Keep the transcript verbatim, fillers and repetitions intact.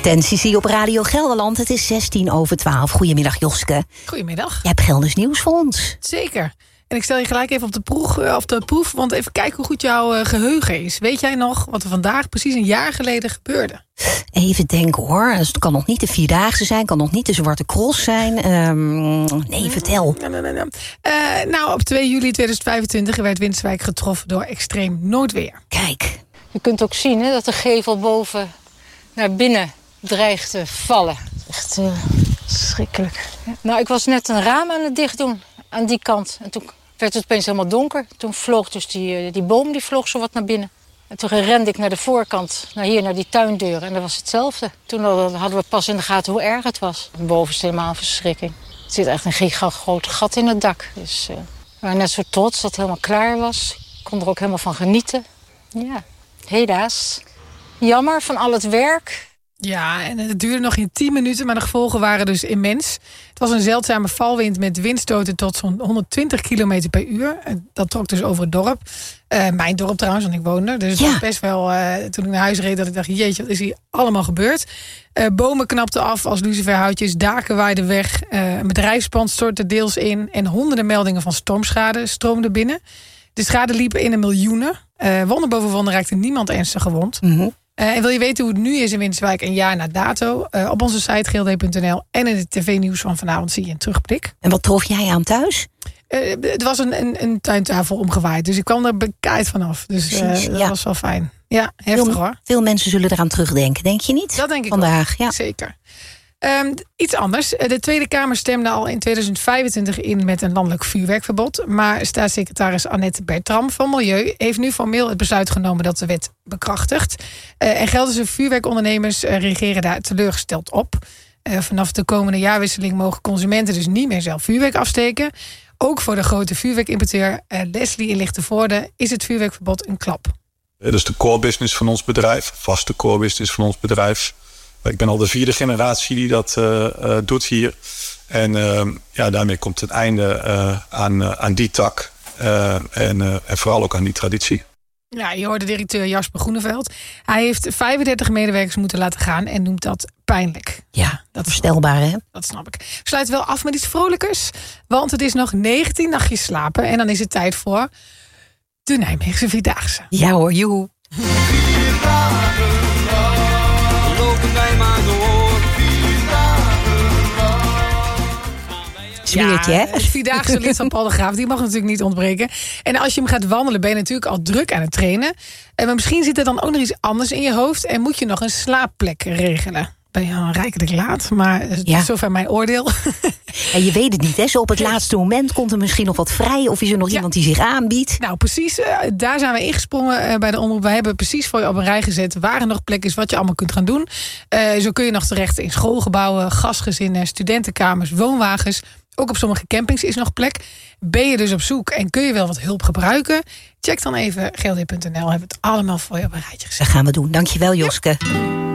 Advertenties op Radio Gelderland. Het is zestien over twaalf. Goedemiddag, Joske. Goedemiddag. Jij hebt Gelders nieuws voor ons. Zeker. En ik stel je gelijk even op de, proef, op de proef, want even kijken hoe goed jouw geheugen is. Weet jij nog wat er vandaag precies een jaar geleden gebeurde? Even denken hoor. Het kan nog niet de Vierdaagse zijn, kan nog niet de Zwarte Cross zijn. Um, nee, vertel. Nee, nee, nee, nee. Uh, nou, op twee juli tweeduizend vijfentwintig werd Winterswijk getroffen door extreem noodweer. Kijk. Je kunt ook zien hè, dat de gevel boven naar binnen dreigt te vallen. Echt uh, schrikkelijk. Ja. Nou, ik was net een raam aan het dichtdoen aan die kant. En toen werd het opeens helemaal donker. Toen vloog dus die, die boom die vloog zo wat naar binnen. En toen rende ik naar de voorkant, naar hier, naar die tuindeur. En dat was hetzelfde. Toen hadden we pas in de gaten hoe erg het was. Boven is het helemaal een verschrikking. Er zit echt een giga groot gat in het dak. Dus uh, we waren net zo trots dat het helemaal klaar was. Ik kon er ook helemaal van genieten. Ja, helaas. Jammer van al het werk. Ja, en het duurde nog geen tien minuten, maar de gevolgen waren dus immens. Het was een zeldzame valwind met windstoten tot zo'n honderdtwintig kilometer per uur. Dat trok dus over het dorp. Uh, mijn dorp trouwens, want ik woonde. Dus het ja. was best wel, uh, toen ik naar huis reed, dat ik dacht, jeetje, wat is hier allemaal gebeurd? Uh, bomen knapten af als luciferhoutjes, daken waaiden weg. Uh, een bedrijfspand stortte deels in en honderden meldingen van stormschade stroomden binnen. De schade liep in de miljoenen. Uh, wonder boven wonder raakte niemand ernstig gewond. Mm-hmm. Uh, en wil je weten hoe het nu is in Winterswijk een jaar na dato? Uh, op onze site g l d punt n l en in het tv-nieuws van vanavond zie je een terugblik. En wat trof jij aan thuis? Uh, het was een, een, een tuintafel omgewaaid, dus ik kwam er bekaaid vanaf. Dus uh, Precies, dat ja. was wel fijn. Ja, heftig veel, hoor. Veel mensen zullen eraan terugdenken, denk je niet? Dat denk ik vandaag. wel. Ja. Zeker. Um, iets anders. De Tweede Kamer stemde al in tweeduizend vijfentwintig in met een landelijk vuurwerkverbod. Maar staatssecretaris Annette Bertram van Milieu heeft nu formeel het besluit genomen dat de wet bekrachtigt. Uh, en Gelderse vuurwerkondernemers uh, reageren daar teleurgesteld op. Uh, vanaf de komende jaarwisseling mogen consumenten dus niet meer zelf vuurwerk afsteken. Ook voor de grote vuurwerkimporteur uh, Leslie in Lichtenvoorde is het vuurwerkverbod een klap. Dat is de core business van ons bedrijf, vaste core business van ons bedrijf. Ik ben al de vierde generatie die dat uh, uh, doet hier. En uh, ja, daarmee komt het einde uh, aan, uh, aan die tak. Uh, en, uh, en vooral ook aan die traditie. Ja, je hoorde directeur Jasper Groeneveld. Hij heeft vijfendertig medewerkers moeten laten gaan en noemt dat pijnlijk. Ja, dat verstelbaar hè? Dat snap ik. We sluiten wel af met iets vrolijkers. Want het is nog negentien nachtjes slapen. En dan is het tijd voor de Nijmeegse Vierdaagse. Ja hoor, joe. Sfeertje, ja, hè? het Vierdaagse lid van Paul de Graaf, die mag natuurlijk niet ontbreken. En als je hem gaat wandelen, ben je natuurlijk al druk aan het trainen. Maar misschien zit er dan ook nog iets anders in je hoofd en moet je nog een slaapplek regelen. Ben je al rijkelijk laat, maar het is ja. zover mijn oordeel. En je weet het niet, hè? Zo op het laatste moment komt er misschien nog wat vrij, of is er nog ja. iemand die zich aanbiedt? Nou, precies. Uh, daar zijn we ingesprongen uh, bij de omroep. We hebben precies voor je op een rij gezet waar er nog plek is, wat je allemaal kunt gaan doen. Uh, zo kun je nog terecht in schoolgebouwen, gastgezinnen, studentenkamers, woonwagens. Ook op sommige campings is nog plek. Ben je dus op zoek en kun je wel wat hulp gebruiken? Check dan even g l d punt n l. Hebben we het allemaal voor je op een rijtje gezet. Dat gaan we doen. Dankjewel, Joske. Ja.